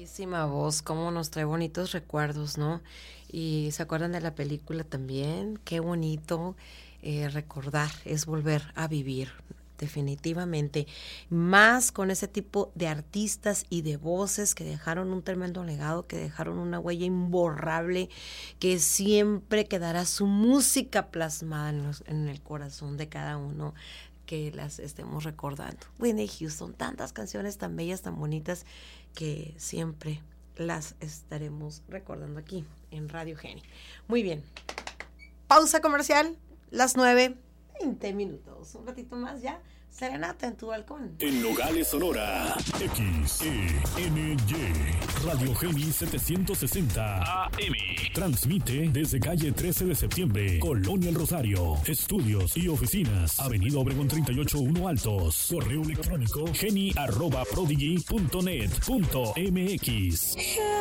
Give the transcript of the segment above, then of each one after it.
Bellísima voz, cómo nos trae bonitos recuerdos, ¿no? Y se acuerdan de la película también, qué bonito recordar, es volver a vivir, definitivamente. Más con ese tipo de artistas y de voces que dejaron un tremendo legado, que dejaron una huella imborrable, que siempre quedará su música plasmada en el corazón de cada uno que las estemos recordando. Whitney Houston, tantas canciones tan bellas, tan bonitas, que siempre las estaremos recordando aquí en Radio Geni. Muy bien. Pausa comercial, las 9:20. Un ratito más ya. Serenata en tu balcón. En Nogales, Sonora, XENY, Radio Geni 760 AM. Transmite desde calle 13 de septiembre, Colonia El Rosario. Estudios y oficinas, Avenida Obregón 38-1 Altos. Correo electrónico geni@prodigy.net.mx.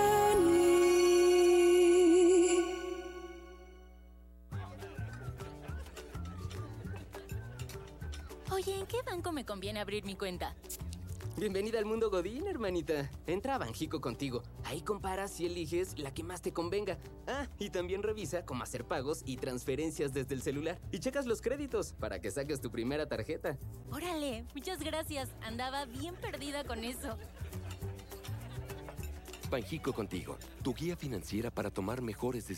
Oye, ¿en qué banco me conviene abrir mi cuenta? Bienvenida al mundo Godín, hermanita. Entra a Banjico Contigo. Ahí comparas y eliges la que más te convenga. Ah, y también revisa cómo hacer pagos y transferencias desde el celular. Y checas los créditos para que saques tu primera tarjeta. Órale, muchas gracias. Andaba bien perdida con eso. Banjico Contigo, tu guía financiera para tomar mejores decisiones.